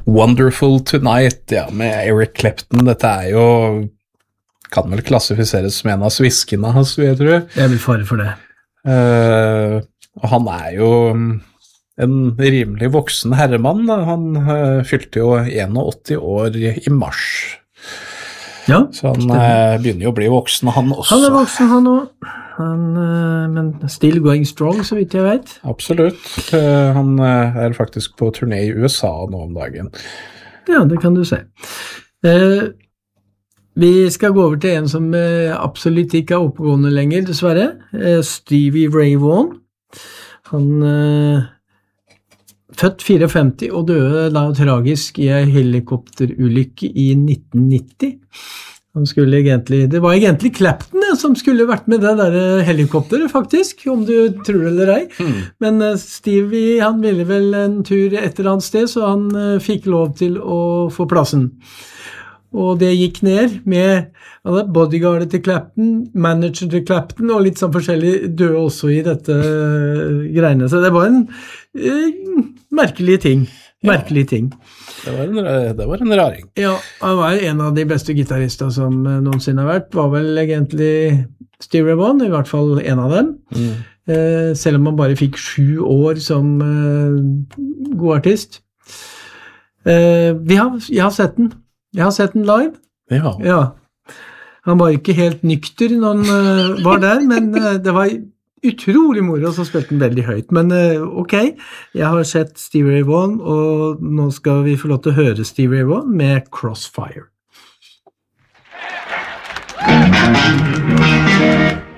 Wonderful Tonight, ja, med Eric Clapton. Dette jo, kan vel klassifiseres som en av sviskene hans, vil jeg tro. Jeg vil fare for det. Og han jo en rimelig voksen herremann. Han fylte jo 81 år i mars. Ja, så han begynner jo å bli voksen, han også. Han voksen, han også. Men still going strong, så vidt jeg vet. Absolutt. Han faktisk på turné i USA nå om dagen. Ja, det kan du se. Vi skal gå over til en som absolutt ikke oppegående lenger, dessverre. Stevie Ray Vaughan. Han født 54 og døde da tragisk i en helikopterulykke i 1990. Han skulle det var egentlig Clapton som skulle vært med det der helikopteret faktisk, om du tror det eller ei. Men Stevie, han ville vel en tur et eller annet sted, så han fikk lov til å få plassen. Og det gikk ned med bodyguardet til Clapton, manager til Clapton, og litt sånn forskjellig døde også i dette greiene. Så det var en merkelig ting. Merkelig ting. Det var en raring. Ja, han var en av de beste gitarrister som noensinne har vært. Var vel egentlig Stevie Ray Vaughan, i hvert fall en av dem. Selv om han bare fikk 7 år som god artist. Jeg har sett den. Jeg har sett den live. Ja. Han var ikke helt nykter når han var der, men det var utrolig moro, så spilte den veldig høyt. Men ok, jeg har sett Stevie Ray Vaughan, og nå skal vi få lov til å høre Stevie Ray Vaughan med Crossfire.